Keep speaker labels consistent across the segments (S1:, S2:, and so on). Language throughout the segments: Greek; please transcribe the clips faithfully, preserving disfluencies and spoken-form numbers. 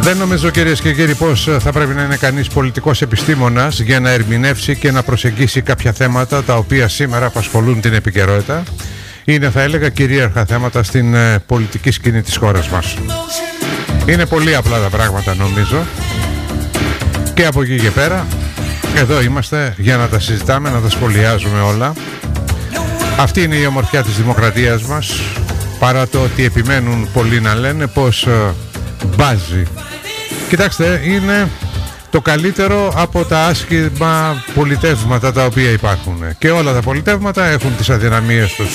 S1: Δεν νομίζω, κυρίες και κύριοι, πως θα πρέπει να είναι κανείς πολιτικός επιστήμονας για να ερμηνεύσει και να προσεγγίσει κάποια θέματα τα οποία σήμερα απασχολούν την επικαιρότητα. Είναι, θα έλεγα, κυρίαρχα θέματα στην ε, πολιτική σκηνή της χώρας μας. Είναι πολύ απλά τα πράγματα, νομίζω. Και από εκεί και πέρα, εδώ είμαστε για να τα συζητάμε, να τα σχολιάζουμε όλα. Αυτή είναι η ομορφιά της δημοκρατίας μας, παρά το ότι επιμένουν πολλοί να λένε πως ε, μπάζει. Κοιτάξτε, είναι το καλύτερο από τα άσχημα πολιτεύματα τα οποία υπάρχουν. Και όλα τα πολιτεύματα έχουν τις αδυναμίες τους.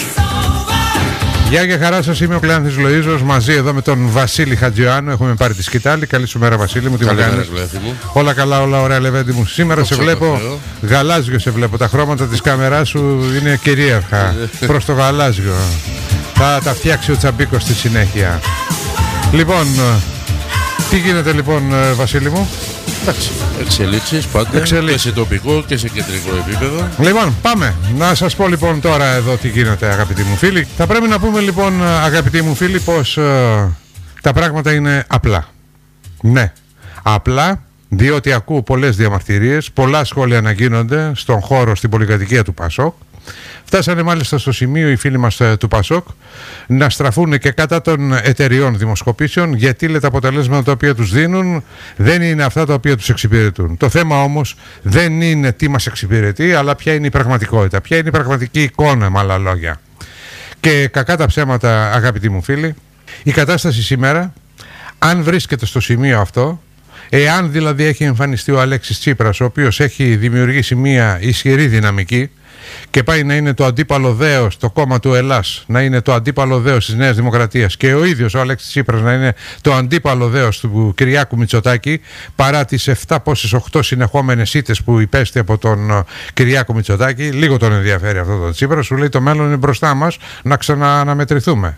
S1: Γεια και χαρά σας, είμαι ο Κλεάνθης Λοΐζος, μαζί εδώ με τον Βασίλη Χατζιωάννου. Έχουμε πάρει τη σκητάλη. Καλή σου μέρα, Βασίλη μου, τι μου κάνεις? Όλα καλά, όλα ωραία, Λεβέντη μου. Σήμερα σε βλέπω γαλάζιο, σε βλέπω. Τα χρώματα της κάμεράς σου είναι κυρίαρχα προς το γαλάζιο. Θα τα φτιάξει ο Τσαμπίκος στη συνέχεια. Λοιπόν, τι γίνεται λοιπόν, Βασίλη μου?
S2: Εξελίξεις πάντα. Εξελίξεις. Και σε τοπικό και σε κεντρικό επίπεδο.
S1: Λοιπόν, πάμε. Να σας πω λοιπόν τώρα εδώ τι γίνεται, αγαπητοί μου φίλοι. Θα πρέπει να πούμε λοιπόν, αγαπητοί μου φίλοι, πως ε, τα πράγματα είναι απλά. Ναι, απλά, διότι ακούω πολλές διαμαρτυρίες, πολλά σχόλια να γίνονται στον χώρο, στην πολυκατοικία του Πασόκ. Φτάσανε μάλιστα στο σημείο οι φίλοι μας του Πασόκ να στραφούν και κατά των εταιριών δημοσκοπήσεων, γιατί λέει τα αποτελέσματα τα οποία τους δίνουν δεν είναι αυτά τα οποία τους εξυπηρετούν. Το θέμα όμως δεν είναι τι μας εξυπηρετεί, αλλά ποια είναι η πραγματικότητα, ποια είναι η πραγματική εικόνα, με άλλα λόγια. Και κακά τα ψέματα, αγαπητοί μου φίλοι, η κατάσταση σήμερα, αν βρίσκεται στο σημείο αυτό, εάν δηλαδή έχει εμφανιστεί ο Αλέξης Τσίπρας, ο οποίος έχει δημιουργήσει μια ισχυρή δυναμική και πάει να είναι το αντίπαλο δέος, το κόμμα του Ελλάς να είναι το αντίπαλο δέος της Νέας Δημοκρατίας, και ο ίδιος ο Αλέξης Τσίπρας να είναι το αντίπαλο δέος του Κυριάκου Μητσοτάκη, παρά τις επτά πόσες οκτώ συνεχόμενες ήττες που υπέστη από τον Κυριάκο Μητσοτάκη. Λίγο τον ενδιαφέρει αυτό τον Τσίπρα, σου λέει το μέλλον είναι μπροστά μας, να ξαναναμετρηθούμε.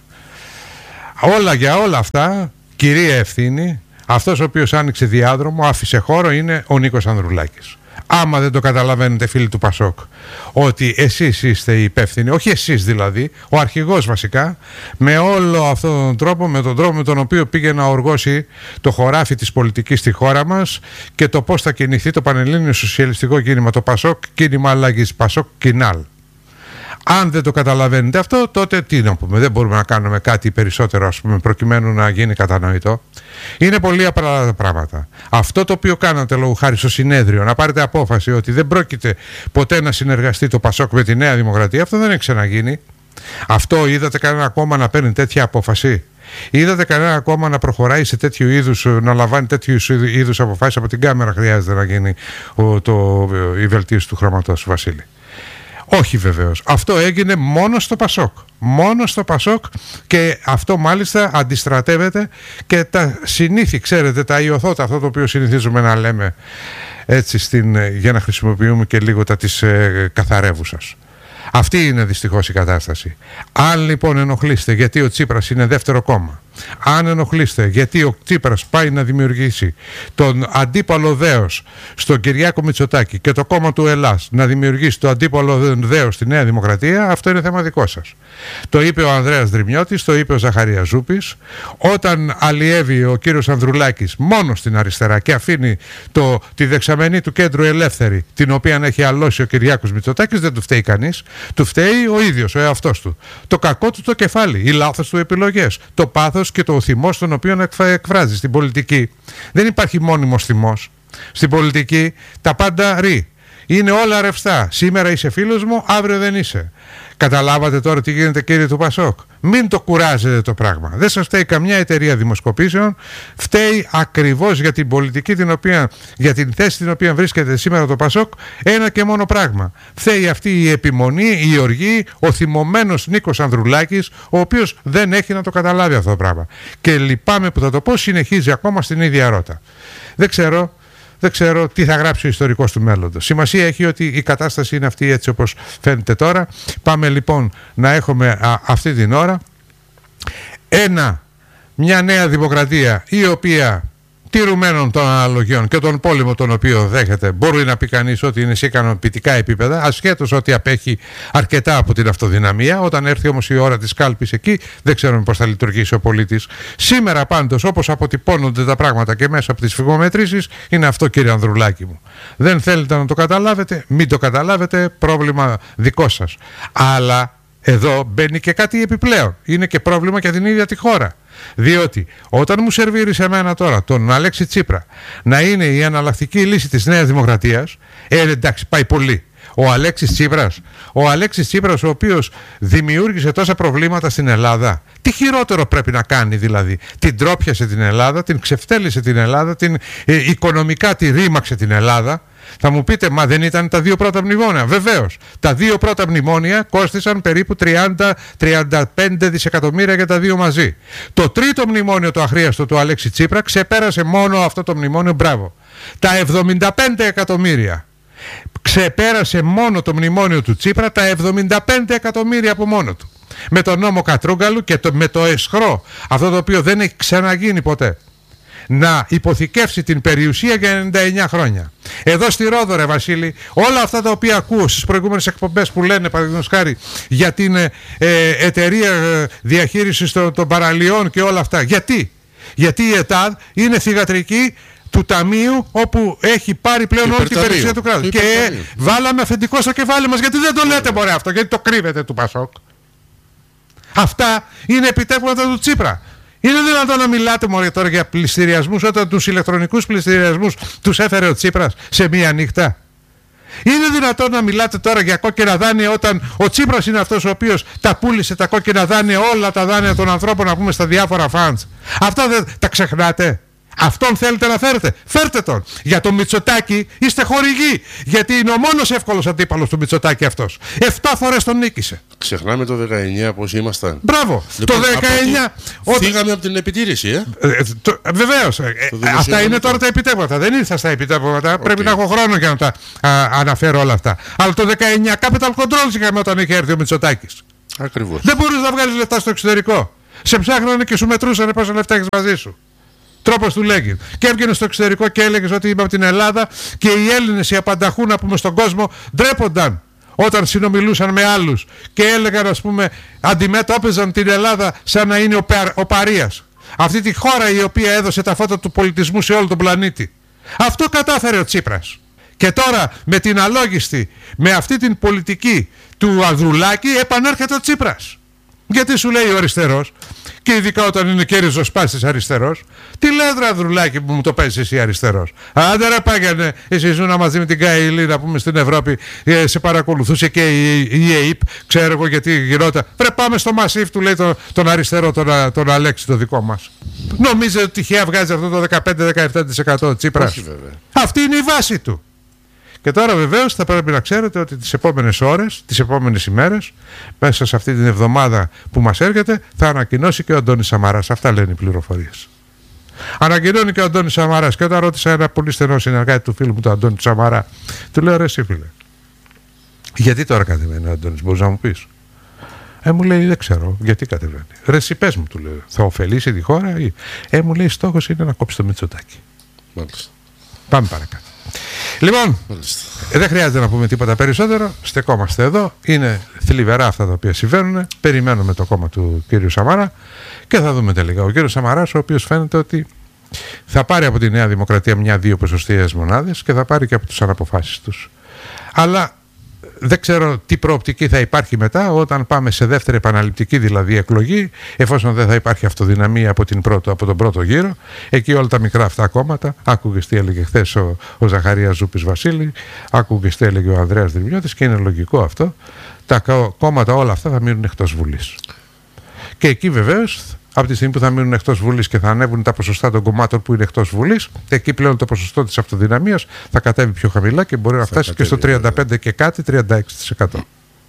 S1: Όλα για όλα αυτά, κυρία ευθύνη, αυτός ο οποίος άνοιξε διάδρομο, άφησε χώρο, είναι ο Νίκος Ανδρουλάκης. Άμα δεν το καταλαβαίνετε, φίλοι του Πασόκ, ότι εσείς είστε οι υπεύθυνοι, όχι εσείς δηλαδή, ο αρχηγός βασικά, με όλο αυτόν τον τρόπο, με τον τρόπο με τον οποίο πήγε να οργώσει το χωράφι της πολιτικής στη χώρα μας και το πώς θα κινηθεί το πανελλήνιο σοσιαλιστικό κίνημα, το Πασόκ, κίνημα αλλαγής, Πασόκ Κινάλ. Αν δεν το καταλαβαίνετε αυτό, τότε τι να πούμε, δεν μπορούμε να κάνουμε κάτι περισσότερο, ας πούμε, προκειμένου να γίνει κατανοητό. Είναι πολύ απλά τα πράγματα. Αυτό το οποίο κάνατε λόγω χάρη στο συνέδριο, να πάρετε απόφαση ότι δεν πρόκειται ποτέ να συνεργαστεί το Πασόκ με τη Νέα Δημοκρατία, αυτό δεν έχει ξαναγίνει. Αυτό είδατε κανένα κόμμα να παίρνει τέτοια απόφαση? Είδατε κανένα κόμμα να προχωράει σε τέτοιου είδους, να λαμβάνει τέτοιου είδους αποφάσεις? Από την κάμερα χρειάζεται να γίνει ο, το, η βελτίωση του χρώματος, Βασίλη? Όχι βεβαίως. Αυτό έγινε μόνο στο Πασόκ. Μόνο στο Πασόκ, και αυτό μάλιστα αντιστρατεύεται και τα συνήθη, ξέρετε, τα ιωθώτα, αυτό το οποίο συνηθίζουμε να λέμε έτσι στην, για να χρησιμοποιούμε και λίγο τα της ε, καθαρεύουσας. Αυτή είναι δυστυχώς η κατάσταση. Αν λοιπόν ενοχλείστε γιατί ο Τσίπρας είναι δεύτερο κόμμα, αν ενοχλείστε γιατί ο Τσίπρας πάει να δημιουργήσει τον αντίπαλο δέος στον Κυριάκο Μητσοτάκη και το κόμμα του Ελλάς να δημιουργήσει το αντίπαλο δέος στη Νέα Δημοκρατία, αυτό είναι θέμα δικό σας. Το είπε ο Ανδρέας Δρυμιώτης, το είπε ο Ζαχαρίας Ζούπης. Όταν αλλιεύει ο κύριος Ανδρουλάκης μόνο στην αριστερά και αφήνει το, τη δεξαμενή του Κέντρου ελεύθερη, την οποία έχει αλώσει ο Κυριάκος Μητσοτάκης, δεν του φταίει κανείς. Του φταίει ο ίδιος, ο εαυτός του. Το κακό του το κεφάλι, οι λάθος του επιλογές, το πάθος και το θυμός τον οποίο εκφράζει. Στην πολιτική δεν υπάρχει μόνιμος θυμός. Στην πολιτική τα πάντα ρί. Είναι όλα ρευστά. Σήμερα είσαι φίλος μου, αύριο δεν είσαι. Καταλάβατε τώρα τι γίνεται, κύριε του Πασόκ? Μην το κουράζετε το πράγμα. Δεν σας φταίει καμιά εταιρεία δημοσκοπήσεων. Φταίει ακριβώς για την πολιτική, την οποία, για την θέση την οποία βρίσκεται σήμερα το Πασόκ, ένα και μόνο πράγμα. Φταίει αυτή η επιμονή, η οργή, ο θυμωμένος Νίκος Ανδρουλάκης, ο οποίος δεν έχει να το καταλάβει αυτό το πράγμα. Και λυπάμαι που θα το πω, συνεχίζει ακόμα στην ίδια ρότα. Δεν ξέρω. Δεν ξέρω τι θα γράψει ο ιστορικός του μέλλοντος. Σημασία έχει ότι η κατάσταση είναι αυτή έτσι όπως φαίνεται τώρα. Πάμε λοιπόν να έχουμε α, αυτή την ώρα ένα, μια νέα δημοκρατία η οποία τηρουμένων των αναλογιών και τον πόλεμο τον οποίο δέχεται, μπορεί να πει κανείς ότι είναι σε ικανοποιητικά επίπεδα, ασχέτως ότι απέχει αρκετά από την αυτοδυναμία. Όταν έρθει όμως η ώρα της κάλπης εκεί, δεν ξέρουμε πώς θα λειτουργήσει ο πολίτης. Σήμερα πάντως, όπως αποτυπώνονται τα πράγματα και μέσα από τις φυγομετρήσεις, είναι αυτό, κύριε Ανδρουλάκη μου. Δεν θέλετε να το καταλάβετε, μην το καταλάβετε, πρόβλημα δικό σας. Αλλά εδώ μπαίνει και κάτι επιπλέον. Είναι και πρόβλημα για την ίδια τη χώρα. Διότι όταν μου σερβίρεις εμένα τώρα τον Αλέξη Τσίπρα να είναι η εναλλακτική λύση της Νέας Δημοκρατίας, ε, εντάξει, πάει πολύ. Ο Αλέξης Τσίπρας, ο Αλέξης Τσίπρας ο οποίος δημιούργησε τόσα προβλήματα στην Ελλάδα, τι χειρότερο πρέπει να κάνει δηλαδή? Την τρόπιασε την Ελλάδα, την ξεφτέλησε την Ελλάδα, την ε, οικονομικά τη ρήμαξε την Ελλάδα. Θα μου πείτε, μα δεν ήταν τα δύο πρώτα μνημόνια? Βεβαίως. Τα δύο πρώτα μνημόνια κόστησαν περίπου τριάντα με τριάντα πέντε δισεκατομμύρια για τα δύο μαζί. Το τρίτο μνημόνιο, το αχρίαστο του Αλέξη Τσίπρα, ξεπέρασε μόνο αυτό το μνημόνιο, μπράβο, τα εβδομήντα πέντε εκατομμύρια. Ξεπέρασε μόνο το μνημόνιο του Τσίπρα τα εβδομήντα πέντε εκατομμύρια από μόνο του. Με τον νόμο Κατρούγκαλου και το, με το εσχρό, αυτό το οποίο δεν έχει ξαναγίνει ποτέ, να υποθηκεύσει την περιουσία για ενενήντα εννιά χρόνια. Εδώ στη Ρόδο, ρε Βασίλη, όλα αυτά τα οποία ακούω στις προηγούμενες εκπομπές που λένε, παραδείγματος χάρη, για την ε, εταιρεία διαχείρισης των, των παραλιών και όλα αυτά. Γιατί? Γιατί η ΕΤΑΔ είναι θυγατρική του ταμείου όπου έχει πάρει πλέον όλη την περιουσία του κράτους. Και βάλαμε αφεντικό στο κεφάλι μας. Γιατί δεν το λέτε, μωρέ, αυτό? Γιατί το κρύβετε του Πασόκ? Αυτά είναι επιτεύγματα του Τσίπρα. Είναι δυνατόν να μιλάτε, μωρέ, τώρα για πληστηριασμούς όταν τους ηλεκτρονικούς πληστηριασμούς τους έφερε ο Τσίπρας σε μία νύχτα? Είναι δυνατόν να μιλάτε τώρα για κόκκινα δάνεια όταν ο Τσίπρας είναι αυτός ο οποίος τα πούλησε τα κόκκινα δάνεια, όλα τα δάνεια των ανθρώπων, να πούμε, στα διάφορα funds? Αυτά δεν τα ξεχνάτε? Αυτόν θέλετε να φέρετε? Φέρτε τον. Για τον Μητσοτάκη είστε χορηγοί. Γιατί είναι ο μόνος εύκολος αντίπαλος του Μητσοτάκη αυτός. Εφτά φορές τον νίκησε.
S2: Ξεχνάμε το δεκαεννιά πώς ήμασταν.
S1: Μπράβο.
S2: Λοιπόν,
S1: το δεκαεννιά.
S2: Ότι... Φύγαμε από την επιτήρηση, ε.
S1: ε το, βεβαίως. Ε, αυτά είναι τώρα τα επιτεύγματα. Δεν ήρθα στα επιτεύγματα. Okay. Πρέπει να έχω χρόνο για να τα α, αναφέρω όλα αυτά. Αλλά το δεκαεννιά capital controls είχαμε όταν είχε έρθει ο Μητσοτάκης.
S2: Ακριβώς.
S1: Δεν μπορείς να βγάλεις λεφτά στο εξωτερικό. Σε ψάχνανε και σου μετρούσαν πόσα λεφτά έχεις μαζί σου. Τρόπος του λέγει. Και έβγαινε στο εξωτερικό και έλεγε ότι είμαι από την Ελλάδα και οι Έλληνες, οι απανταχού, να πούμε, στον κόσμο ντρέπονταν όταν συνομιλούσαν με άλλους και έλεγαν, ας πούμε, αντιμετώπιζαν την Ελλάδα σαν να είναι ο, πα, ο παρείας. Αυτή τη χώρα η οποία έδωσε τα φώτα του πολιτισμού σε όλο τον πλανήτη. Αυτό κατάφερε ο Τσίπρας. Και τώρα με την αλόγιστη, με αυτή την πολιτική του Ανδρουλάκη, επανέρχεται ο Τσίπρας. Γιατί σου λέει ο αριστερός, και ειδικά όταν είναι και ριζοσπάστης αριστερός, τι λέει, ρε Ανδρουλάκη, που μου το παίζεις εσύ αριστερός? Άντε ρε πάγανε, εσύ ζούνα μαζί με την Καηλή, να πούμε, στην Ευρώπη, ε, σε παρακολουθούσε και η, η ΕΕΠ, ξέρω εγώ γιατί γινόταν. Βρε, πάμε στο Μασίφ, του λέει τον, τον αριστερό, τον, τον Αλέξη, το δικό μας. Νομίζετε ότι τυχαία βγάζει αυτό το δεκαπέντε με δεκαεπτά τοις εκατό Τσίπρας?
S2: Όχι, βέβαια.
S1: Αυτή είναι η βάση του. Και τώρα βεβαίως θα πρέπει να ξέρετε ότι τις επόμενες ώρες, τις επόμενες ημέρες, μέσα σε αυτή την εβδομάδα που μας έρχεται, θα ανακοινώσει και ο Αντώνης Σαμαράς. Αυτά λένε οι πληροφορίες. Ανακοινώνει και ο Αντώνης Σαμαράς. Και όταν ρώτησα ένα πολύ στενό συνεργάτη του φίλου μου, τον Αντώνη Σαμαρά, του λέω, ρε εσύ φίλε, γιατί τώρα κατεβαίνει ο Αντώνης, μπορείς να μου πεις? Ε, μου λέει, δεν ξέρω γιατί κατεβαίνει. Ρε εσύ πες μου, του λέω, θα ωφελήσει τη χώρα? Ή... Ε, μου λέει, στόχος είναι να κόψει το Μητσοτάκη.
S2: Μάλιστα.
S1: Πάμε παρακάτω. Λοιπόν, ε, δεν χρειάζεται να πούμε τίποτα περισσότερο. Στεκόμαστε εδώ. Είναι θλιβερά αυτά τα οποία συμβαίνουν. Περιμένουμε το κόμμα του κύριου Σαμαρά και θα δούμε τελικά. Ο κύριος Σαμαράς, ο οποίος φαίνεται ότι θα πάρει από τη Νέα Δημοκρατία μια-δύο ποσοστιαίες μονάδες και θα πάρει και από τους αναποφάσεις τους. Αλλά δεν ξέρω τι προοπτική θα υπάρχει μετά, όταν πάμε σε δεύτερη επαναληπτική δηλαδή εκλογή, εφόσον δεν θα υπάρχει αυτοδυναμία από, την πρώτο, από τον πρώτο γύρο. Εκεί όλα τα μικρά αυτά κόμματα, άκουγες τι έλεγε χθες ο, ο Ζαχαρίας Ζούπης Βασίλη, άκουγες τι έλεγε ο Ανδρέας Δρυμιώτης, και είναι λογικό αυτό. Τα κόμματα όλα αυτά θα μείνουν εκτός Βουλής. Και εκεί βεβαίως, από τη στιγμή που θα μείνουν εκτός Βουλής και θα ανέβουν τα ποσοστά των κομμάτων που είναι εκτός Βουλής, εκεί πλέον το ποσοστό της αυτοδυναμίας θα κατέβει πιο χαμηλά και μπορεί να φτάσει κατέβει, και στο τριάντα πέντε και κάτι, τριάντα έξι τοις εκατό.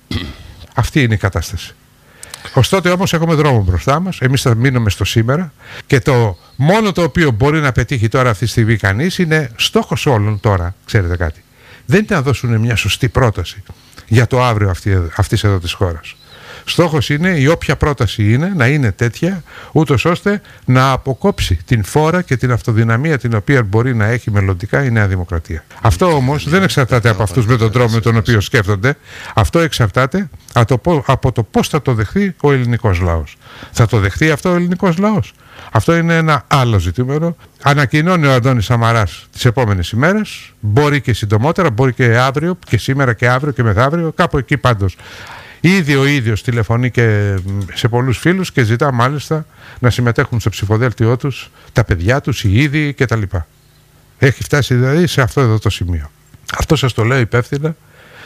S1: Αυτή είναι η κατάσταση. Ωστότε όμως έχουμε δρόμο μπροστά μας. Εμείς θα μείνουμε στο σήμερα και το μόνο το οποίο μπορεί να πετύχει τώρα αυτή τη στιγμή κανείς είναι στόχος όλων τώρα, ξέρετε κάτι. Δεν είναι να δώσουν μια σωστή πρόταση για το αύριο αυτή, αυτής εδώ της χώρας. Στόχος είναι, η όποια πρόταση είναι, να είναι τέτοια, ούτως ώστε να αποκόψει την φόρα και την αυτοδυναμία την οποία μπορεί να έχει μελλοντικά η Νέα Δημοκρατία. Αυτό όμως δεν εξαρτάται από αυτούς με τον τρόπο με τον οποίο σκέφτονται. Αυτό εξαρτάται από το πώς θα το δεχθεί ο ελληνικός λαός. Θα το δεχθεί αυτό ο ελληνικός λαός? Αυτό είναι ένα άλλο ζητούμενο. Ανακοινώνει ο Αντώνης Σαμαράς τις επόμενες ημέρες, μπορεί και συντομότερα, μπορεί και αύριο, και σήμερα και αύριο και μεθαύριο, κάπου εκεί πάντως. Ήδη ο ίδιος τηλεφωνεί και σε πολλούς φίλους και ζητά μάλιστα να συμμετέχουν στο ψηφοδέλτιό τους τα παιδιά τους, οι ίδιοι κτλ. Έχει φτάσει δηλαδή σε αυτό εδώ το σημείο. Αυτό σας το λέω υπεύθυνα,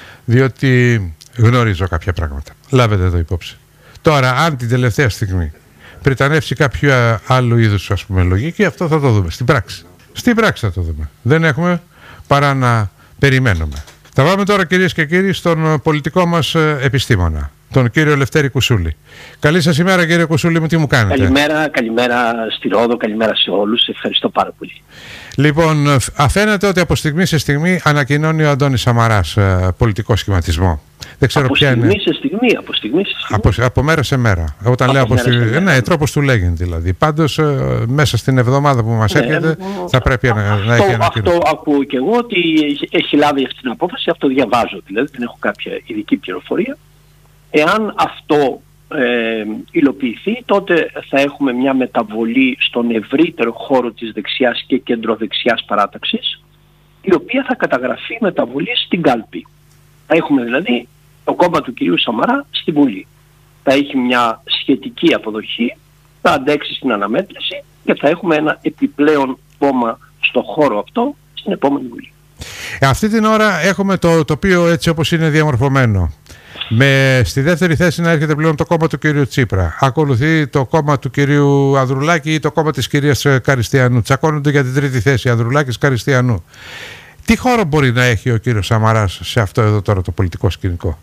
S1: διότι γνωρίζω κάποια πράγματα. Λάβετε το υπόψη. Τώρα, αν την τελευταία στιγμή πριτανεύσει κάποιο άλλο είδους, ας πούμε, λογική, αυτό θα το δούμε στην πράξη. Στην πράξη θα το δούμε. Δεν έχουμε παρά να περιμένουμε. Θα πάμε τώρα, κυρίες και κύριοι, στον πολιτικό μας επιστήμονα, τον κύριο Λευτέρη Κουσούλη. Καλή σας ημέρα, κύριε Κουσούλη μου, τι μου κάνετε?
S3: Καλημέρα, καλημέρα στη Ρόδο, καλημέρα σε όλους. Ευχαριστώ πάρα πολύ.
S1: Λοιπόν, αφαίνεται ότι από στιγμή σε στιγμή ανακοινώνει ο Αντώνης Σαμαράς ε, πολιτικό σχηματισμό. Δεν ξέρω
S3: από
S1: ποια
S3: στιγμή
S1: είναι.
S3: σε στιγμή, από στιγμή σε στιγμή.
S1: Από, από μέρα σε μέρα. Όταν
S3: από
S1: λέω από στιγμή.
S3: μέρα.
S1: Ναι, τρόπος του λέγει δηλαδή. Πάντως ε, μέσα στην εβδομάδα που μας ναι, έρχεται ε, θα πρέπει να,
S3: αυτό,
S1: να έχει ανακοινώσει.
S3: Αυτό ακούω και εγώ, ότι έχει λάβει αυτή την απόφαση, αυτό διαβάζω δηλαδή, δεν έχω κάποια ειδική πληροφορία. Εάν αυτό ε, υλοποιηθεί, τότε θα έχουμε μια μεταβολή στον ευρύτερο χώρο της δεξιάς και κεντροδεξιάς παράταξης, η οποία θα καταγραφεί μεταβολή στην κάλπη. Θα έχουμε δηλαδή το κόμμα του κυρίου Σαμαρά στη Βουλή. Θα έχει μια σχετική αποδοχή, θα αντέξει στην αναμέτρηση και θα έχουμε ένα επιπλέον κόμμα στο χώρο αυτό στην επόμενη Βουλή.
S1: Αυτή την ώρα έχουμε το τοπίο έτσι όπως είναι διαμορφωμένο. Με στη δεύτερη θέση να έρχεται πλέον το κόμμα του κυρίου Τσίπρα. Ακολουθεί το κόμμα του κυρίου Ανδρουλάκη ή το κόμμα της κυρίας Καριστιανού. Τσακώνονται για την τρίτη θέση, Ανδρουλάκης Καριστιανού. Τι χώρο μπορεί να έχει ο κύριος Σαμαράς σε αυτό εδώ τώρα το πολιτικό σκηνικό?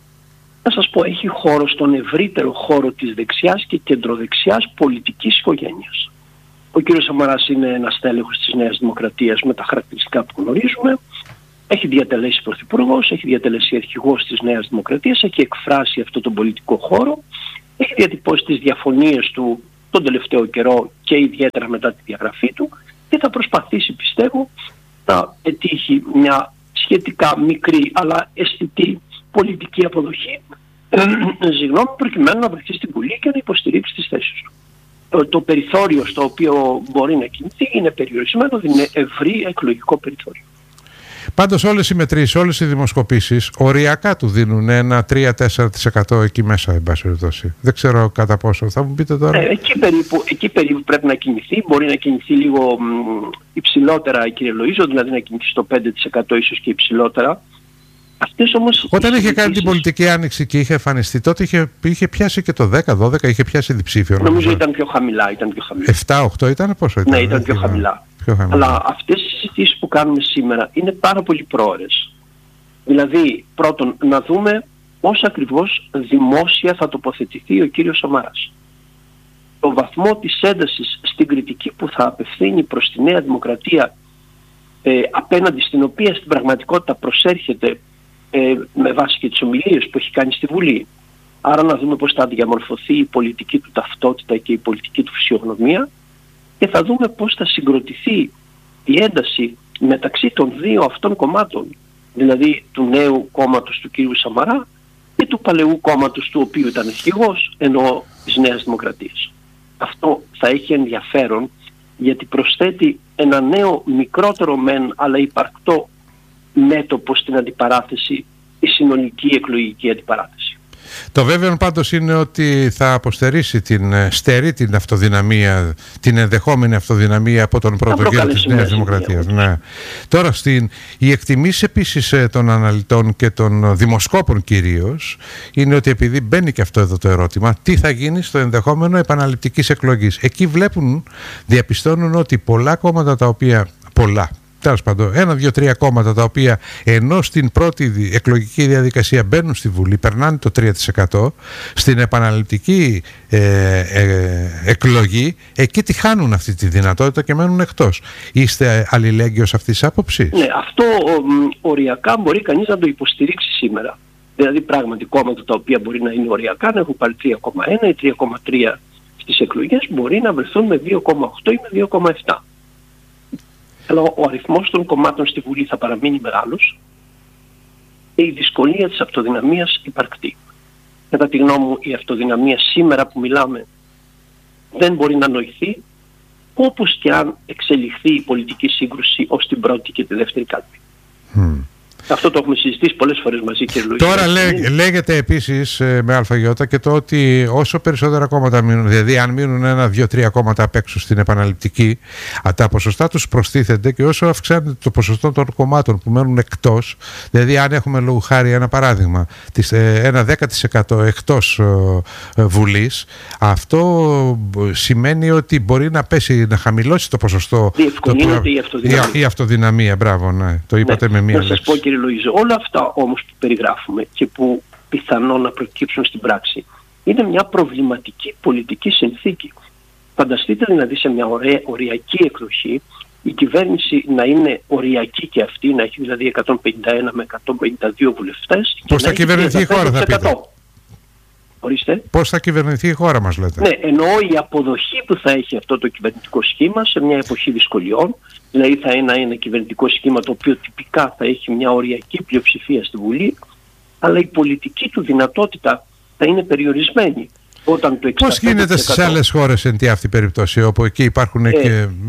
S3: Να σας πω, έχει χώρο στον ευρύτερο χώρο της δεξιάς και κεντροδεξιάς πολιτικής οικογένειας. Ο κύριος Σαμαράς είναι ένας τέλεχος της Νέας Δημοκρατίας με τα χαρακτηριστικά που γνωρίζουμε. Έχει διατελέσει πρωθυπουργός, έχει διατελέσει αρχηγός της Νέας Δημοκρατίας, έχει εκφράσει αυτό τον πολιτικό χώρο, έχει διατυπώσει τις διαφωνίες του τον τελευταίο καιρό και ιδιαίτερα μετά τη διαγραφή του και θα προσπαθήσει, πιστεύω, να πετύχει μια σχετικά μικρή αλλά αισθητή πολιτική αποδοχή συγγνώμη, προκειμένου να βρεθεί στην Βουλή και να υποστηρίξει τις θέσεις του. Το, το περιθώριο στο οποίο μπορεί να κινηθεί είναι περιορισμένο, είναι ευρύ εκλογικό περιθώριο.
S1: Πάντως όλες οι μετρήσεις, όλες οι δημοσκοπήσεις οριακά του δίνουν ένα τρία με τέσσερα τοις εκατό εκεί μέσα, εν πάση περιπτώσει. Δεν ξέρω κατά πόσο. Θα μου πείτε τώρα.
S3: Ε, εκεί, περίπου, εκεί περίπου πρέπει να κινηθεί. Μπορεί να κινηθεί λίγο μ, υψηλότερα, κύριε Λοΐζο, δηλαδή να κινηθεί στο πέντε τοις εκατό ίσως και υψηλότερα. Αυτές όμως,
S1: όταν είχε κάνει την πολιτική άνοιξη και είχε εμφανιστεί, τότε είχε, είχε πιάσει και το δέκα δώδεκα, είχε πιάσει διψήφιο.
S3: Νομίζω, νομίζω ήταν πιο χαμηλά. Ήταν πιο χαμηλά.
S1: επτά οκτώ ήταν, πόσο ήταν?
S3: Ναι, ήταν πιο χαμηλά. Πιο χαμηλά. Αλλά αυτές οι συζητήσεις που κάνουμε σήμερα είναι πάρα πολύ πρόωρες. Δηλαδή, πρώτον, να δούμε πώς ακριβώς δημόσια θα τοποθετηθεί ο κύριος Σαμαράς. Το βαθμό της έντασης στην κριτική που θα απευθύνει προς τη Νέα Δημοκρατία, ε, απέναντι στην οποία στην πραγματικότητα προσέρχεται ε, με βάση και τις ομιλίες που έχει κάνει στη Βουλή. Άρα να δούμε πώς θα διαμορφωθεί η πολιτική του ταυτότητα και η πολιτική του φυσιογνωμία και θα δούμε πώς θα συγκροτηθεί η ένταση μεταξύ των δύο αυτών κομμάτων, δηλαδή του νέου κόμματος του κύριου Σαμαρά και του παλαιού κόμματος του οποίου ήταν αρχηγός, ενώ της Νέας Δημοκρατίας. Αυτό θα έχει ενδιαφέρον γιατί προσθέτει ένα νέο μικρότερο μεν αλλά υπαρκτό μέτωπο στην αντιπαράθεση, η συνολική εκλογική αντιπαράθεση.
S1: Το βέβαιο πάντως είναι ότι θα αποστερήσει την στερή την αυτοδυναμία, την ενδεχόμενη αυτοδυναμία από τον πρώτο γύρο της Νέας Δημοκρατίας. Ναι. Τώρα στην, οι εκτιμήσεις επίσης των αναλυτών και των δημοσκόπων κυρίως είναι ότι επειδή μπαίνει και αυτό εδώ το ερώτημα, τι θα γίνει στο ενδεχόμενο επαναληπτικής εκλογής. Εκεί βλέπουν, διαπιστώνουν ότι πολλά κόμματα τα οποία, πολλά, τέλος πάντων, ένα, δύο, τρία κόμματα τα οποία ενώ στην πρώτη εκλογική διαδικασία μπαίνουν στη Βουλή, περνάνε το τρία τοις εκατό, στην επαναληπτική ε, ε, εκλογή, εκεί τη χάνουν αυτή τη δυνατότητα και μένουν εκτός. Είστε αλληλέγγυος αυτής της άποψης?
S3: Ναι, αυτό ο, οριακά μπορεί κανείς να το υποστηρίξει σήμερα. Δηλαδή πράγματι κόμματα τα οποία μπορεί να είναι οριακά, να έχουν πάρει τρία κόμμα ένα ή τρία κόμμα τρία στις εκλογές, μπορεί να βρεθούν με δύο κόμμα οκτώ ή με δύο κόμμα επτά. Αλλά ο αριθμός των κομμάτων στη Βουλή θα παραμείνει μεγάλος και η δυσκολία της αυτοδυναμίας υπαρκτή. Κατά τη γνώμη μου, η αυτοδυναμία σήμερα που μιλάμε δεν μπορεί να νοηθεί, όπως και αν εξελιχθεί η πολιτική σύγκρουση ως την πρώτη και τη δεύτερη κάλπη. Mm. Αυτό το έχουμε συζητήσει πολλές φορές μαζί, κύριε Λουίς.
S1: Τώρα λέ, λέγεται επίσης ε, με αλφαγιώτα και το ότι όσο περισσότερα κόμματα μείνουν, δηλαδή αν μείνουν ένα, δύο, τρία κόμματα απ' έξω στην επαναληπτική, α, τα ποσοστά τους προστίθενται και όσο αυξάνεται το ποσοστό των κομμάτων που μένουν εκτός, δηλαδή αν έχουμε λόγου χάρη ένα παράδειγμα, τις, ε, ένα δέκα τοις εκατό εκτός ε, ε, Βουλής, αυτό σημαίνει ότι μπορεί να πέσει, να χαμηλώσει το ποσοστό.
S3: Διευκολύνεται το, η αυτοδυναμία.
S1: Η, η αυτοδυναμία, μπράβο, ναι. Το είπατε
S3: ναι,
S1: με μία λέξη.
S3: Λουίζο, όλα αυτά όμως που περιγράφουμε και που πιθανόν να προκύψουν στην πράξη είναι μια προβληματική πολιτική συνθήκη. Φανταστείτε δηλαδή σε μια ωραία, οριακή εκδοχή η κυβέρνηση να είναι οριακή και αυτή, να έχει δηλαδή εκατόν πενήντα ένα με εκατόν πενήντα δύο βουλευτές.
S1: Πώς θα κυβερνηθεί η χώρα, θα πείτε.
S3: Ορίστε.
S1: Πώς θα κυβερνηθεί η χώρα μας, λέτε.
S3: Ναι, εννοώ η αποδοχή που θα έχει αυτό το κυβερνητικό σχήμα σε μια εποχή δυσκολιών. Δηλαδή θα είναι ένα κυβερνητικό σχήμα το οποίο τυπικά θα έχει μια οριακή πλειοψηφία στη Βουλή, αλλά η πολιτική του δυνατότητα θα είναι περιορισμένη. Όταν το
S1: Πώς γίνεται στις άλλες χώρες εν τη αυτή περίπτωση, όπου εκεί υπάρχουν ε, και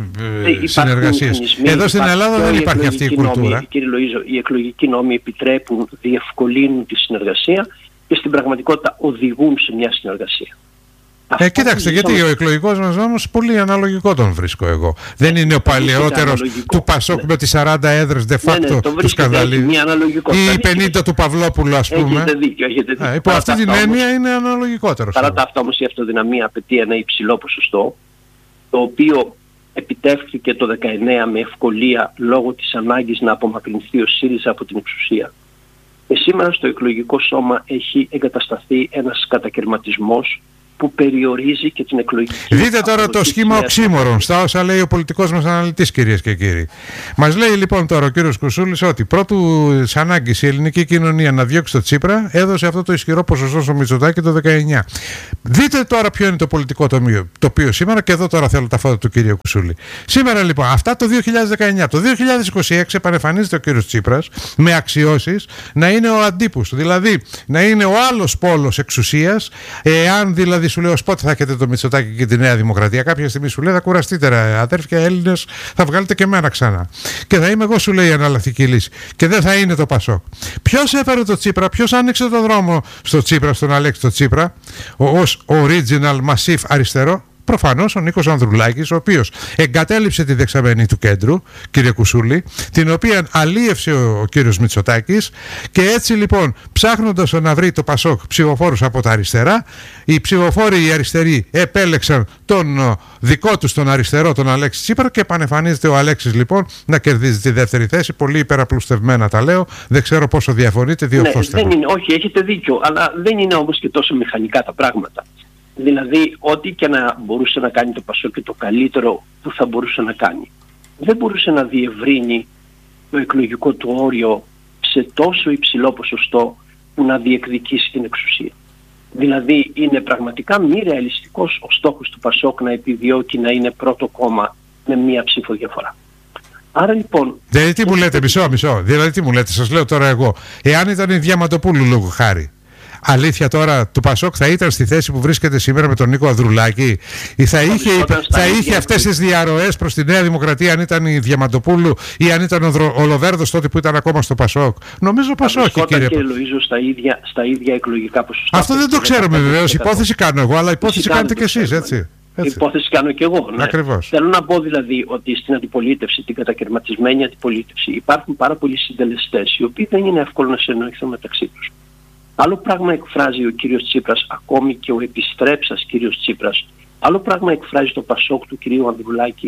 S1: ε, συνεργασίες. Εδώ στην Ελλάδα δεν υπάρχει αυτή η κουλτούρα.
S3: Νόμοι, κύριε Λοΐζο, οι εκλογικοί νόμοι επιτρέπουν, διευκολύνουν τη συνεργασία και στην πραγματικότητα οδηγούν σε μια συνεργασία.
S1: Ε, κοιτάξτε, γιατί ο εκλογικός μας νόμος πολύ αναλογικό τον βρίσκω εγώ. Δεν είναι ο παλαιότερος του Πασόκ ναι. με τις σαράντα έδρες de facto ναι, ναι, του σκανδαλίου. Ή οι πενήντα του Παυλόπουλου, ας πούμε.
S3: Έχετε δίκιο, έχετε δίκιο.
S1: Ε, υπό αυτή την έννοια είναι αναλογικότερος.
S3: Παρά τα αυτά όμως η αυτοδυναμία απαιτεί ένα υψηλό ποσοστό, το οποίο επιτεύχθηκε το δεκαεννέα με ευκολία λόγω της ανάγκης να απομακρυνθεί ο ΣΥΡΙΖΑ από την εξουσία. Και σήμερα στο εκλογικό σώμα έχει εγκατασταθεί ένας κατακαιρματισμός που περιορίζει και την εκλογική.
S1: Δείτε τώρα το σχήμα οξύμορων στα όσα λέει ο πολιτικός μας αναλυτής, κυρίες και κύριοι. Μας λέει λοιπόν τώρα ο κύριος Κουσούλης ότι πρώτου ανάγκης η ελληνική κοινωνία να διώξει το Τσίπρα έδωσε αυτό το ισχυρό ποσοστό στο Μητσοτάκη το δεκαεννέα. Δείτε τώρα ποιο είναι το πολιτικό τοπίο σήμερα, και εδώ τώρα θέλω τα φώτα του κύριου Κουσούλη. Σήμερα λοιπόν, αυτά το δύο χιλιάδες δεκαεννέα. Το δύο χιλιάδες είκοσι έξι επανεμφανίζεται ο κύριος Τσίπρας με αξιώσεις να είναι ο αντίπους, δηλαδή να είναι ο άλλος πόλος εξουσίας, εάν δηλαδή σου λέει ως πότε θα έχετε το Μητσοτάκη και τη Νέα Δημοκρατία. Κάποια στιγμή σου λέει θα κουραστείτε ρε αδέρφια Έλληνες, θα βγάλετε και εμένα ξανά. Και θα είμαι εγώ, σου λέει, η εναλλακτική λύση. Και δεν θα είναι το Πασόκ. Ποιος έφερε το Τσίπρα, ποιος άνοιξε το δρόμο στο Τσίπρα, στον Αλέξη το Τσίπρα, ως original massive αριστερό? Προφανώς ο Νίκος Ανδρουλάκης, ο οποίος εγκατέλειψε τη δεξαμενή του κέντρου, κύριε Κουσούλη, την οποία αλίευσε ο, ο κύριος Μητσοτάκης, και έτσι λοιπόν ψάχνοντας να βρει το Πασόκ ψηφοφόρους από τα αριστερά, οι ψηφοφόροι οι αριστεροί επέλεξαν τον ο, δικό τους τον αριστερό, τον Αλέξη Τσίπρα, και επανεμφανίζεται ο Αλέξης λοιπόν να κερδίζει τη δεύτερη θέση. Πολύ υπεραπλουστευμένα τα λέω, δεν ξέρω πόσο διαφωνείτε, διορθώστε.
S3: Ναι, δεν είναι, όχι, έχετε δίκιο, αλλά δεν είναι όμως και τόσο μηχανικά τα πράγματα. Δηλαδή, ό,τι και να μπορούσε να κάνει το Πασόκ και το καλύτερο που θα μπορούσε να κάνει, δεν μπορούσε να διευρύνει το εκλογικό του όριο σε τόσο υψηλό ποσοστό που να διεκδικήσει την εξουσία. Δηλαδή, είναι πραγματικά μη ρεαλιστικός ο στόχος του Πασόκ να επιδιώκει να είναι πρώτο κόμμα με μία ψήφο διαφορά. Άρα λοιπόν...
S1: Δηλαδή, τι μου λέτε, μισό, μισό. Δηλαδή, τι μου λέτε, σας λέω τώρα εγώ. Εάν ήταν η Διαμαντοπούλου λόγου χάρη, αλήθεια τώρα, του Πασόκ θα ήταν στη θέση που βρίσκεται σήμερα με τον Νίκο Ανδρουλάκη, ή θα είχε, θα είχε αυτές τις διαρροές προς τη Νέα Δημοκρατία αν ήταν η Διαμαντοπούλου ή αν ήταν ο, Δρο, ο Λοβέρδος τότε που ήταν ακόμα στο Πασόκ? Νομίζω πως όχι, κύριε.
S3: Κύριε Λοΐζο, στα ίδια, στα ίδια εκλογικά ποσοστά.
S1: Αυτό δεν το ξέρουμε βεβαίως, υπόθεση κάνω εγώ, αλλά υπόθεση κάνετε κι εσείς, έτσι.
S3: Έτσι. Υπόθεση κάνω και εγώ. Ναι.
S1: Ακριβώς.
S3: Θέλω να πω δηλαδή ότι στην αντιπολίτευση, την κατακαιρματισμένη αντιπολίτευση, υπάρχουν πάρα πολλοί συντελεστές οι οποίοι δεν είναι εύκολο να συνεννοηθούν μεταξύ τους. Άλλο πράγμα εκφράζει ο κύριος Τσίπρας, ακόμη και ο επιστρέψας κύριος Τσίπρας. Άλλο πράγμα εκφράζει το Πασόκ του κυρίου Ανδρουλάκη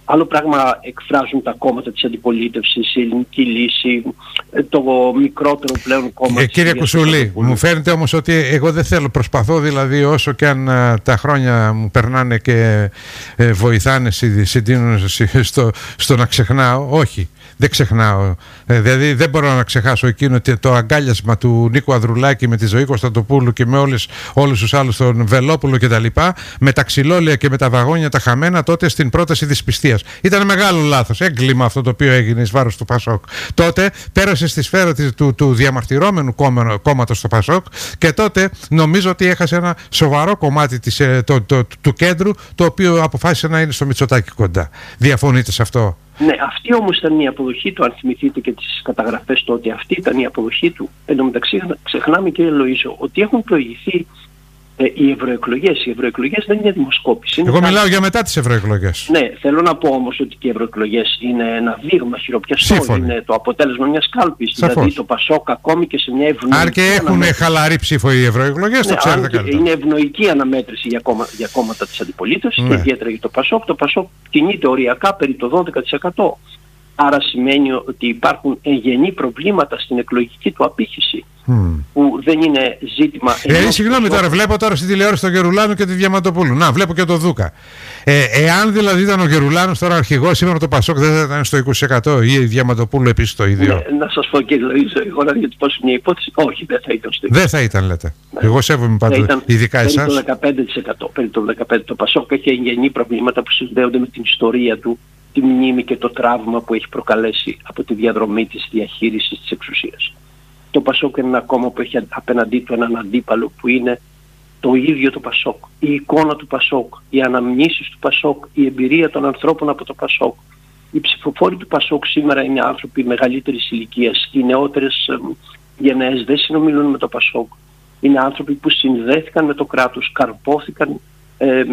S3: Άλλο πράγμα εκφράζουν τα κόμματα της αντιπολίτευσης, η Ελληνική Λύση, το μικρότερο πλέον κόμμα.
S1: Ε, κύριε Κουσούλη, μου φαίνεται όμως ότι εγώ δεν θέλω, προσπαθώ δηλαδή όσο και αν α, τα χρόνια μου περνάνε και ε, βοηθάνε, συντείνουν στο, στο να ξεχνάω, όχι. Δεν ξεχνάω. Ε, δηλαδή δεν μπορώ να ξεχάσω εκείνο το αγκάλιασμα του Νίκου Ανδρουλάκη με τη Ζωή Κωνσταντοπούλου και με όλες, όλους τους άλλους, τον Βελόπουλο κτλ. Με τα ξυλόλια και με τα βαγόνια τα χαμένα τότε στην πρόταση δυσπιστίας. Ήταν μεγάλο λάθος. Έγκλημα αυτό το οποίο έγινε εις βάρος του Πασόκ. Τότε πέρασε στη σφαίρα του, του, του διαμαρτυρόμενου κόμματος στο Πασόκ και τότε νομίζω ότι έχασε ένα σοβαρό κομμάτι της, το, το, το, του κέντρου, το οποίο αποφάσισε να είναι στο Μητσοτάκη κοντά. Διαφωνείτε σε αυτό?
S3: Ναι, αυτή όμως ήταν η αποδοχή του, αν θυμηθείτε και τις καταγραφές τότε, αυτή ήταν η αποδοχή του. Εν τω μεταξύ ξεχνάμε, κύριε Λοΐζο, ότι έχουν προηγηθεί ε, οι ευρωεκλογές. Οι ευρωεκλογές δεν είναι δημοσκόπηση.
S1: Εγώ είναι μιλάω κάτι... για μετά τις ευρωεκλογές.
S3: Ναι, θέλω να πω όμως ότι και οι ευρωεκλογές είναι ένα δείγμα χειροπιαστό.
S1: Σύμφωνοι.
S3: Είναι το αποτέλεσμα μιας κάλπης.
S1: Σαφώς.
S3: Δηλαδή το Πασόκ ακόμη και σε μια ευνοϊκή.
S1: Αν και έχουν αναμέτρηση. Χαλαρή ψήφο οι ευρωεκλογές, ναι, το ξέρετε καλύτερα.
S3: Είναι ευνοϊκή αναμέτρηση για, κόμμα, για κόμματα της αντιπολίτευσης, ναι. Και ιδιαίτερα για το Πασόκ. Το Πασόκ κινείται οριακά περί το δώδεκα τοις εκατό. Άρα σημαίνει ότι υπάρχουν εγγενή προβλήματα στην εκλογική του απήχηση, mm. που δεν είναι ζήτημα...
S1: Ε, συγγνώμη τώρα, βλέπω τώρα στην τηλεόραση τον Γερουλάνο και τη Διαμαντοπούλου. Να, βλέπω και τον Δούκα. Ε, εάν δηλαδή ήταν ο Γερουλάνος τώρα αρχηγός σήμερα το Πασόκ, δεν θα ήταν στο είκοσι τοις εκατό ή η Διαμαντοπούλου επίσης το ίδιο?
S3: Ναι, να σας πω, κύριε Λοΐζο, εγώ να διατυπώσω μια υπόθεση. Όχι, δεν θα ήταν στο είκοσι τοις εκατό.
S1: Δεν θα ήταν, λέτε. Ναι. Εγώ σέβομαι πάντα, ειδικά εσάς.
S3: Περί το δεκαπέντε τοις εκατό. Περί το δεκαπέντε τοις εκατό. Το Πασόκ έχει εγγενή προβλήματα που συνδέονται με την ιστορία του, τη μνήμη και το τραύμα που έχει προκαλέσει από τη διαδρομή της διαχείρισης της εξουσίας. Το Πασόκ είναι ένα κόμμα που έχει απέναντί του έναν αντίπαλο που είναι το ίδιο το Πασόκ. Η εικόνα του Πασόκ, οι αναμνήσεις του Πασόκ, η εμπειρία των ανθρώπων από το Πασόκ. Οι ψηφοφόροι του Πασόκ σήμερα είναι άνθρωποι μεγαλύτερης ηλικίας. Οι νεότερες γενναίες δεν συνομιλούν με το Πασόκ. Είναι άνθρωποι που συνδέθηκαν με το κράτος, καρπόθηκαν Ε,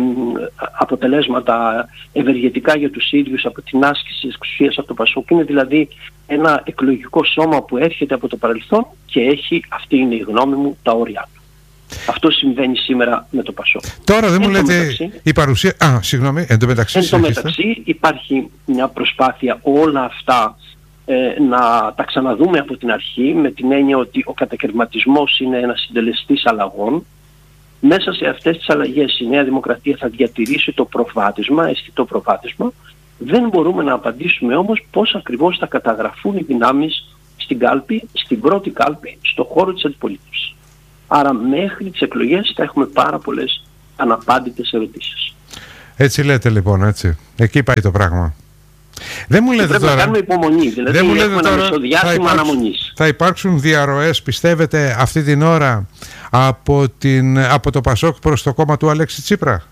S3: αποτελέσματα ευεργετικά για τους ίδιους από την άσκηση της εξουσίας από το Πασόκ. Είναι δηλαδή ένα εκλογικό σώμα που έρχεται από το παρελθόν και έχει, αυτή είναι η γνώμη μου, τα όρια του. Αυτό συμβαίνει σήμερα με το Πασόκ.
S1: Τώρα δεν εν μου λέτε μεταξύ, η παρουσία... Α, συγγνώμη, εν τω μεταξύ,
S3: εν τω μεταξύ υπάρχει μια προσπάθεια όλα αυτά ε, να τα ξαναδούμε από την αρχή, με την έννοια ότι ο κατακαιρματισμός είναι ένας συντελεστής αλλαγών. Μέσα σε αυτές τις αλλαγές η Νέα Δημοκρατία θα διατηρήσει το προβάδισμα, αισθητό προβάδισμα. Δεν μπορούμε να απαντήσουμε όμως πώς ακριβώς θα καταγραφούν οι δυνάμεις στην κάλπη, στην πρώτη κάλπη, στον χώρο της αντιπολίτευσης. Άρα μέχρι τις εκλογές θα έχουμε πάρα πολλές αναπάντητες ερωτήσεις.
S1: Έτσι λέτε λοιπόν, έτσι. Εκεί πάει το πράγμα. Δεν μου λέτε
S3: πρέπει
S1: τώρα,
S3: να κάνουμε υπομονή, δηλαδή
S1: δεν μου λέτε
S3: έχουμε ένα
S1: τώρα,
S3: μεσοδιάστημα
S1: θα
S3: αναμονής.
S1: Θα υπάρξουν διαρροές, πιστεύετε, αυτή την ώρα από, την, από το Πασόκ προς το κόμμα του Αλέξη Τσίπρα?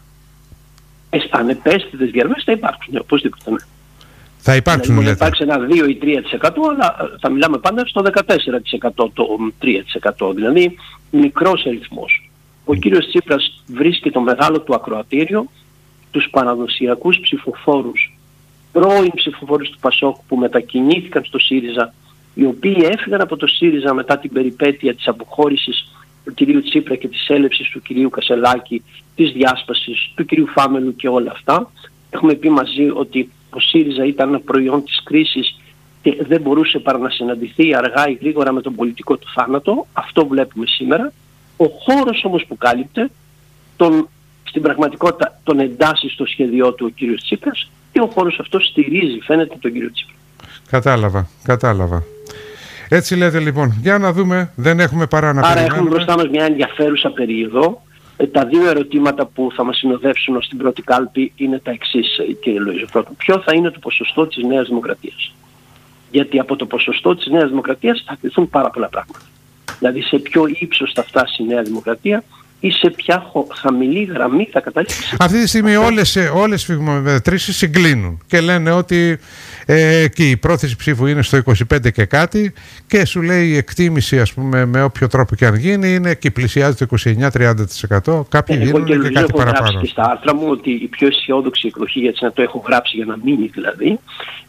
S3: Ανεπαίσθητες διαρροές θα υπάρξουν, οπωσδήποτε. Ναι.
S1: Θα υπάρξουν,
S3: δηλαδή,
S1: λέτε.
S3: Θα υπάρξει ένα δύο ή τρία τοις εκατό, αλλά θα μιλάμε πάντα στο δεκατέσσερα τοις εκατό, το τρία τοις εκατό, δηλαδή μικρός αριθμός. Ο κύριος Τσίπρας βρίσκει το μεγάλο του ακροατήριο, τους παραδοσιακούς ψηφοφόρους, πρώην ψηφοφόρους του Πασόκ που μετακινήθηκαν στο ΣΥΡΙΖΑ, οι οποίοι έφυγαν από το ΣΥΡΙΖΑ μετά την περιπέτεια της αποχώρησης του κυρίου Τσίπρα και της έλευσης του κυρίου Κασελάκη, της διάσπασης του κυρίου Φάμελου και όλα αυτά. Έχουμε πει μαζί ότι ο ΣΥΡΙΖΑ ήταν ένα προϊόν της κρίσης και δεν μπορούσε παρά να συναντηθεί αργά ή γρήγορα με τον πολιτικό του θάνατο. Αυτό βλέπουμε σήμερα. Ο χώρος όμως που κάλυπτε, τον, στην πραγματικότητα τον εντάσσει στο σχέδιό του ο κύριος Τσίπρας και ο χώρος αυτός στηρίζει, φαίνεται, τον κύριο Τσίπρα.
S1: Κατάλαβα, κατάλαβα. Έτσι λέτε λοιπόν. Για να δούμε, δεν έχουμε παρά να περιμένουμε.
S3: Άρα έχουμε μπροστά μας μια ενδιαφέρουσα περίοδο. Ε, τα δύο ερωτήματα που θα μας συνοδεύσουν ως την πρώτη κάλπη είναι τα εξής, κύριε Λοΐζο. Πρώτον, ποιο θα είναι το ποσοστό της Νέας Δημοκρατίας? Γιατί από το ποσοστό της Νέας Δημοκρατίας θα κρυθούν πάρα πολλά πράγματα. Δηλαδή σε ποιο ύψος θα φτάσει η Νέα Δημοκρατία ή σε ποια χαμηλή γραμμή θα καταλήξει.
S1: Αυτή τη στιγμή όλες, όλες οι φυγμομετρήσεις συγκλίνουν και λένε ότι ε, και η πρόθεση ψήφου είναι στο είκοσι πέντε και κάτι και σου λέει η εκτίμηση, ας πούμε, με όποιο τρόπο και αν γίνει, είναι και πλησιάζει το είκοσι εννιά με τριάντα τοις εκατό. Κάποιοι ε, γίνουν και, και κάτι παραπάνω.
S3: Εγώ έχω γράψει και στα άρθρα μου ότι η πιο αισιόδοξη εκδοχή, γιατί να το έχω γράψει για να μείνει δηλαδή,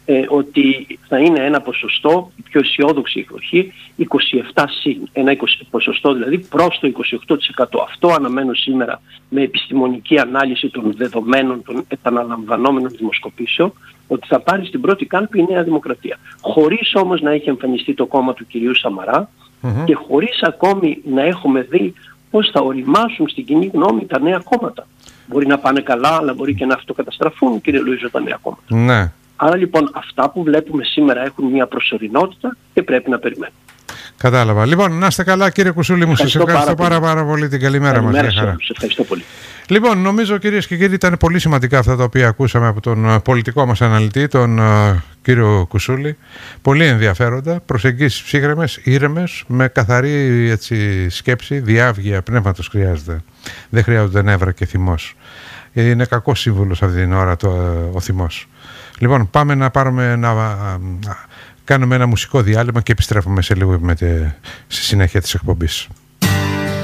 S3: ε, ότι θα είναι ένα ποσοστό, η πιο αισιόδοξη εκδοχή, είκοσι επτά συν, ένα ποσοστό δηλαδή προς το είκοσι οκτώ τοις εκατό. Αυτό αναμένω σήμερα με επιστημονική ανάλυση των δεδομένων των επαναλαμβανόμενων δημοσκοπήσεων, ότι θα πάρει στην πρώτη κάλπη η Νέα Δημοκρατία. Χωρίς όμως να έχει εμφανιστεί το κόμμα του κυρίου Σαμαρά mm-hmm. και χωρίς ακόμη να έχουμε δει πώς θα οριμάσουν στην κοινή γνώμη τα νέα κόμματα. Μπορεί να πάνε καλά, αλλά μπορεί και να αυτοκαταστραφούν, κύριε Λουίζο, τα νέα κόμματα.
S1: Ναι.
S3: Άρα λοιπόν αυτά που βλέπουμε σήμερα έχουν μια προσωρινότητα και πρέπει να περιμένουμε.
S1: Κατάλαβα. Λοιπόν, να είστε καλά, κύριε Κουσούλη μου. Σας ευχαριστώ πάρα, πάρα, πάρα πολύ. Την καλημέρα μας.
S3: Καλημέρα σας. Ευχαριστώ πολύ.
S1: Λοιπόν, νομίζω, κυρίες και κύριοι, ήταν πολύ σημαντικά αυτά τα οποία ακούσαμε από τον πολιτικό μας αναλυτή, τον uh, κύριο Κουσούλη. Πολύ ενδιαφέροντα. Προσεγγίσεις ψύχρεμες, ήρεμες, με καθαρή έτσι, σκέψη, διάβγεια πνεύματος χρειάζεται. Δεν χρειάζονται νεύρα και θυμός. Είναι κακός σύμβουλος αυτή την ώρα το, ο θυμός. Λοιπόν, πάμε να πάρουμε να κάνουμε ένα μουσικό διάλειμμα και επιστρέφουμε σε λίγο με τη, στη συνέχεια της εκπομπής.